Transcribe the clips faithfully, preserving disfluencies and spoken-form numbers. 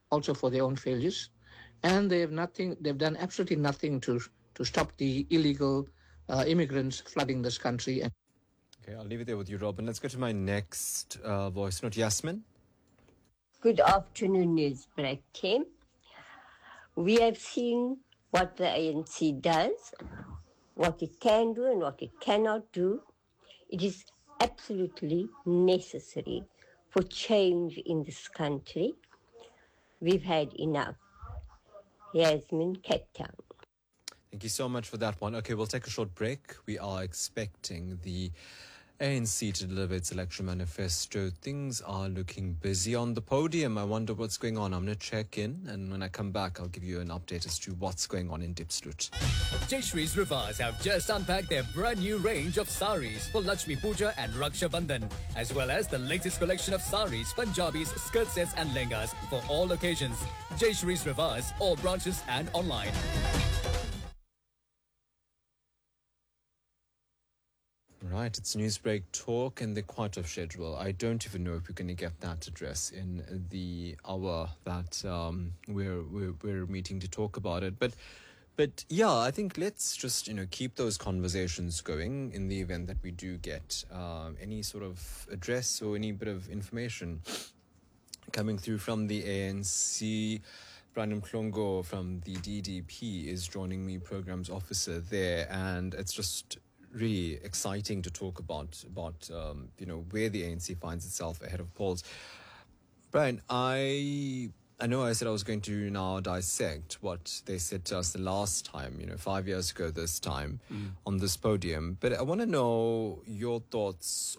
also for their own failures, and they have nothing. They've done absolutely nothing to to stop the illegal uh, immigrants flooding this country. And Okay, I'll leave it there with you, Robin. Let's go to my next uh, voice note. Yasmin? Good afternoon, Newsbreak team. We have seen what the A N C does, what it can do and what it cannot do. It is absolutely necessary for change in this country. We've had enough. Yasmin, Cape Town. Thank you so much for that one. Okay, we'll take a short break. We are expecting the A N C to deliver its election manifesto. Things are looking busy on the podium. I wonder what's going on. I'm going to check in, and when I come back, I'll give you an update as to what's going on in Diepsloot. Jayshree's Rivas have just unpacked their brand new range of saris for Lakshmi Puja and Raksha Bandhan, as well as the latest collection of saris, Punjabis, skirt sets and lehengas for all occasions. Jayshree's Rivas, all branches and online. Right, it's Newsbreak Talk and the quite off schedule. I don't even know if we're going to get that address in the hour that um, we're, we're we're meeting to talk about it. But but yeah, I think let's just you know keep those conversations going in the event that we do get uh, any sort of address or any bit of information coming through from the A N C. Brandon Mhlongo from the D D P is joining me, programs officer there, and it's just really exciting to talk about about um, you know where the A N C finds itself ahead of polls. Brian, I I know I said I was going to now dissect what they said to us the last time, you know, five years ago this time mm. on this podium, but I want to know your thoughts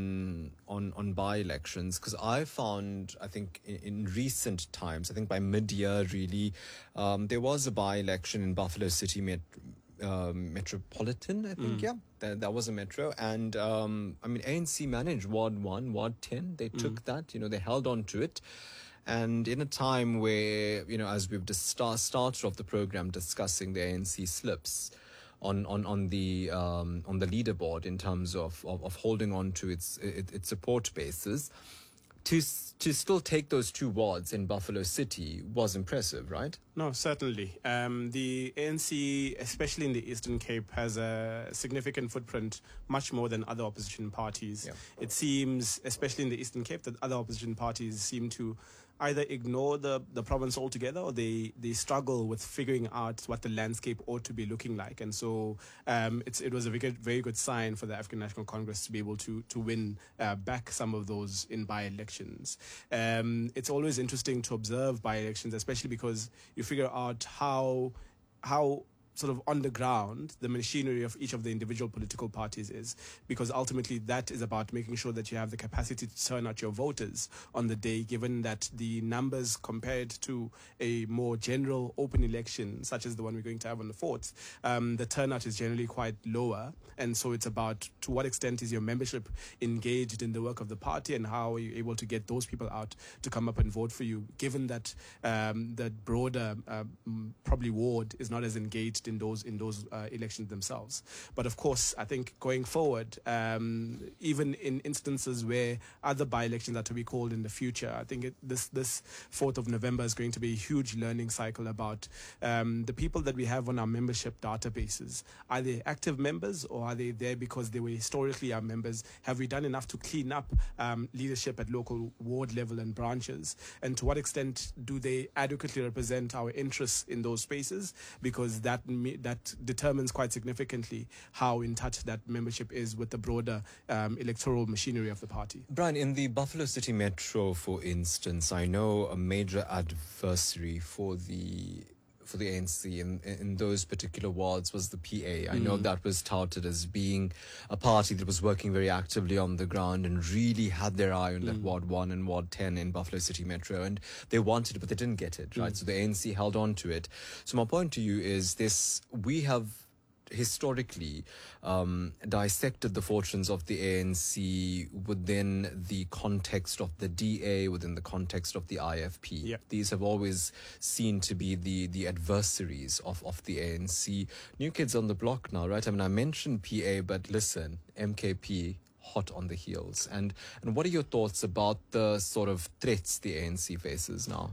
on on on by-elections, because I found, I think in, in recent times, I think by mid-year really, um, there was a by-election in Buffalo City Met. Uh, Metropolitan, I think, mm. yeah, that, that was a metro. And um, I mean, A N C managed Ward one, Ward ten. They mm. took that, you know, they held on to it. And in a time where, you know, as we've just start, started off the program discussing the A N C slips on, on, on the um, on the leaderboard in terms of, of, of holding on to its, its, its support bases, to to still take those two wards in Buffalo City was impressive, right? No, certainly. Um, the A N C, especially in the Eastern Cape, has a significant footprint, much more than other opposition parties. Yeah. It seems, especially in the Eastern Cape, that other opposition parties seem to either ignore the, the province altogether, or they, they struggle with figuring out what the landscape ought to be looking like. And so um, it's, it was a very good, very good sign for the African National Congress to be able to, to win uh, back some of those in by-elections. Um, it's always interesting to observe by-elections, especially because you figure out how how sort of on the ground the machinery of each of the individual political parties is, because ultimately that is about making sure that you have the capacity to turn out your voters on the day, given that the numbers compared to a more general open election such as the one we're going to have on the fourth, um, the turnout is generally quite lower. And so it's about to what extent is your membership engaged in the work of the party, and how are you able to get those people out to come up and vote for you, given that um, the broader uh, probably ward is not as engaged in those in those uh, elections themselves. But of course, I think going forward, um, even in instances where other by-elections are to be called in the future, I think it, this this fourth of November is going to be a huge learning cycle about um, the people that we have on our membership databases. Are they active members, or are they there because they were historically our members? Have we done enough to clean up um, leadership at local ward level and branches? And to what extent do they adequately represent our interests in those spaces? Because that that determines quite significantly how in touch that membership is with the broader um, electoral machinery of the party. Brian, in the Buffalo City Metro, for instance, I know a major adversary for the for the A N C in, in those particular wards was the P A. I mm. know that was touted as being a party that was working very actively on the ground and really had their eye on mm. that Ward one and Ward ten in Buffalo City Metro, and they wanted it, but they didn't get it, right? Mm. So the A N C held on to it. So my point to you is this: we have historically um, dissected the fortunes of the A N C within the context of the D A, within the context of the I F P. Yep. These have always seen to be the, the adversaries of, of the A N C. New kids on the block now, right? I mean, I mentioned P A, but listen, M K P hot on the heels. And, and what are your thoughts about the sort of threats the A N C faces now?